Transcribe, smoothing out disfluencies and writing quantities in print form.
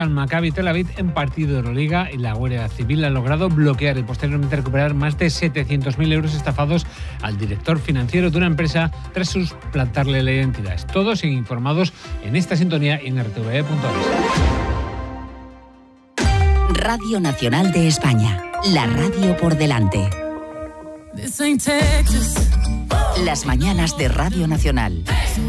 al Maccabi Tel Aviv en partido de Euroliga, y la Guardia Civil ha logrado bloquear y posteriormente recuperar más de 700.000 euros estafados al director financiero de una empresa tras suplantarle la identidad. Todos informados en esta sintonía en rtve.es. Radio Nacional de España, la radio por delante. Las mañanas de Radio Nacional.